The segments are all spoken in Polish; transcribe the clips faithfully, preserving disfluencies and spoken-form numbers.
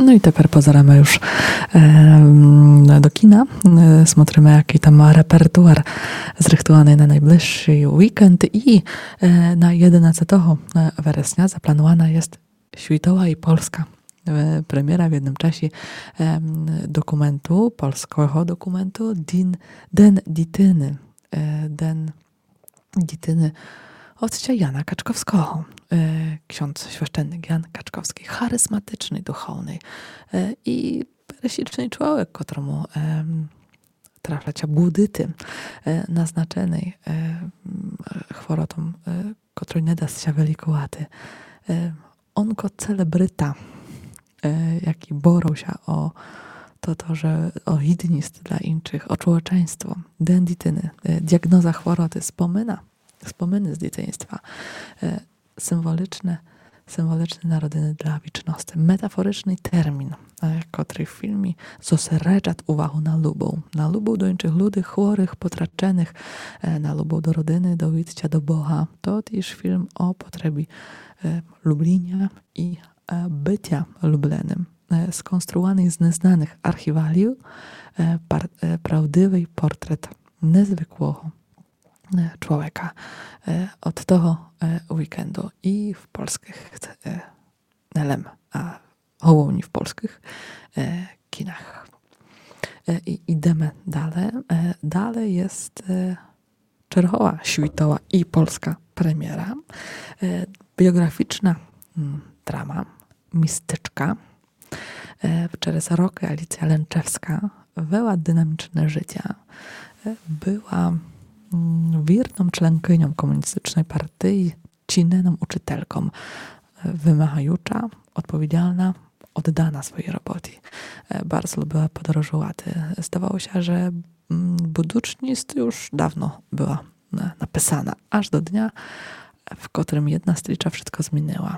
No i тепер позираємо już e, do kina. Смотрimy, jaki tam ma repertuar zrychtowany na najbliższy weekend i e, na jedenastego września zaplanowana jest światowa i polska e, premiera w jednym czasie e, dokumentu, polskiego dokumentu Din, Den Dityny. E, Den Dityny ojca Jana Kaczkowskiego. Ksiądz świeszczennik Jan Kaczkowski, charyzmatyczny, duchowny i peresiczny człowiek, któremu trafiacia budyty naznaczonej chorotą, której nie da się wylikowaty. On ko celebryta, jaki borął się o to, to, że o hidnist dla innych, o człowieczeństwo, dendityny, diagnoza choroty, wspomina, wspominy z dzieciństwa, symboliczne, symboliczne narodziny dla wieczności. Metaforyczny termin, który w filmie zosереджать uwagę na lubą. Na lubą do innych ludzi, chorych, potraczonych, na lubą do rodziny, do wyjścia do Boga. To też film o potrzebie lubienia i bycia lubionym. Skonstruowany z nieznanych archiwaliów, prawdziwy portret niezwykłego człowieka od tego weekendu i w polskich nelem, a hołowni w polskich kinach. I idziemy dalej. Dalej jest czerwowa, światowa i polska premiera. Biograficzna drama, mistyczka. Przez rok Alicja Lęczewska wyła dynamiczne życie. Była wierną członkynią komunistycznej partii, czynną uczytelką, wymagająca, odpowiedzialna, oddana swojej robocie. Bardzo lubiła podróżować. Zdawało się, że budżetnictwo już dawno była napisana, aż do dnia, w którym jedna stycza wszystko zmieniła.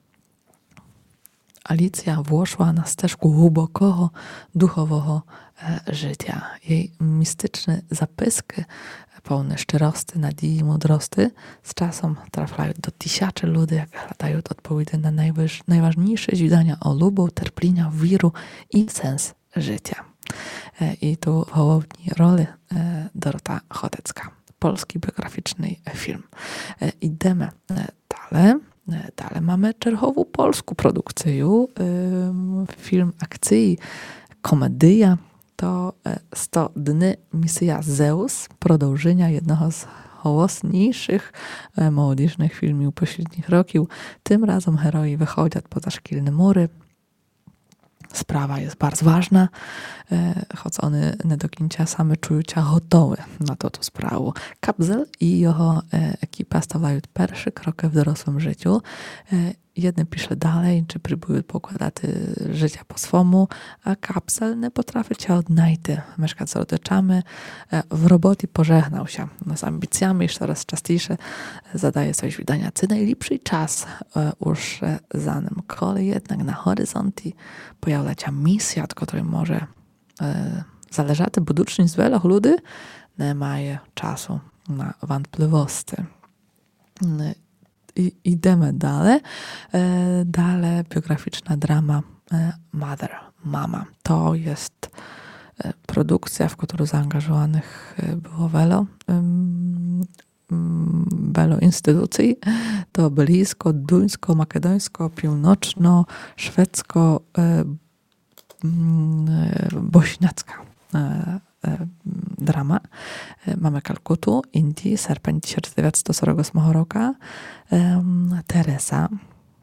Alicja włoszła na ścieżkę głębokiego, duchowego życia. Jej mistyczne zapiski, pełne szczerości, nadziei i mądrości, z czasem trafiają do tysięcy ludzi, jak dają odpowiedzi na najważniejsze zdania o lubu, terplenia, wiru i sens życia. I tu w głównej roli Dorota Chotecka. Polski biograficzny film. Idziemy dalej. Dalej mamy czerwową polską produkcję. Film akcji, komedia. To sto dni Misja Zeus, продовження jednego z najgłośniejszych młodych filmów poprzednich roków. Tym razem heroi wychodzą poza szkolne mury. Sprawa jest bardzo ważna, choć one nie do końca same czują się gotowe na to, to sprawę. Kapzel i jego ekipa stawiają pierwszy krok w dorosłym życiu. Jedne pisze dalej, czy próbują pokładać życia po swemu, a Kapsel nie potrafi się odnajść. Mieszka z rodzicami, w robocie pożegnał się z ambicjami, już coraz częściej zadaje sobie wydania, co najlepszy czas już za nim. Kolej jednak na horyzoncie pojawia się misja, od której może zależeć budżetnictwo wielu ludzi, nie mają czasu na wątpliwości. I idziemy dalej. Dalej biograficzna drama Mother, Mama. To jest produkcja, w którą zaangażowanych było wielu, wielu instytucji. To blisko, duńsko, makedońsko, północno, szwedzko, bośniacka drama. Mamy Kalkutu, Indii, sierpień tysiąc dziewięćset czterdziestego ósmego roku. Teresa.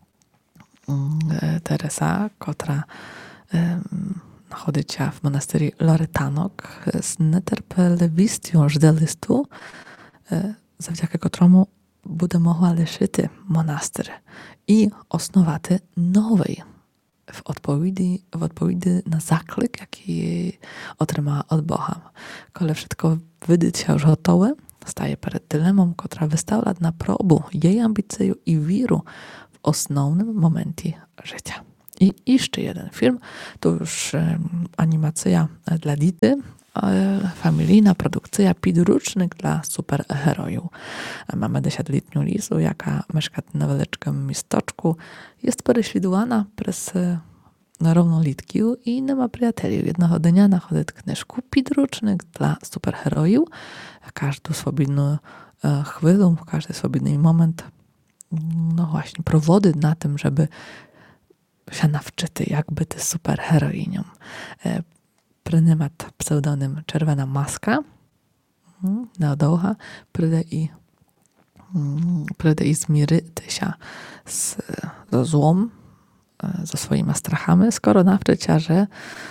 Teresa, która znajduje się w monastery Loretanok z nieterpelewistą żdelistu, zawdzięki któremu będzie mogła leszyć monaster i osnować nowy w odpowiedzi, w odpowiedzi na zaklik, jaki otrzymała od Boha. Kiedy wszystko wydaje się już gotowe, staje przed dylemą, która wystawia na próbę jej ambicji i wiru w основnym momencie życia. I jeszcze jeden film, to już animacja dla dzieci, familijna produkcja, podręcznik dla superherojów. Mamy dziesięcioletnią Lizu, jaka mieszka na wielkim miasteczku, jest prześladowana przez rovnolitkiu i nема prijatelju. Jednoho dňa nachodit knižku Підручник dla superherojů. Każdą swobodną chwilę, każdy swobodny moment, no właśnie, prowody na tym, żeby się nawczyty, jak być superheroinią. Prynymat pseudonym Czerwona Maska. Neodouha pryde i pryde i zmiryty się z, ze złom, ze swoimi strachami, skoro nawczycia, że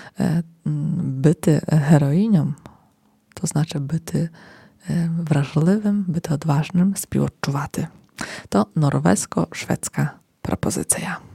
byty heroinią, to znaczy byty wrażliwym, byty odważnym, spiłodczuwaty. To norwesko-szwedzka propozycja.